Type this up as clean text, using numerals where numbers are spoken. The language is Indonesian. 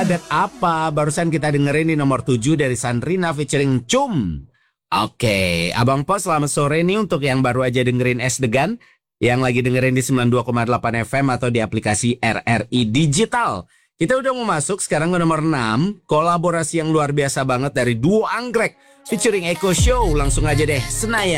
Adat apa? Barusan kita dengerin di nomor 7 dari Sandrina featuring Cum. Oke, Abang Pos selamat sore nih untuk yang baru aja dengerin Es Degan, yang lagi dengerin di 92,8 FM atau di aplikasi RRI Digital. Kita udah mau masuk sekarang ke nomor 6, kolaborasi yang luar biasa banget dari duo Anggrek featuring Eko Show. Langsung aja deh, Senayan.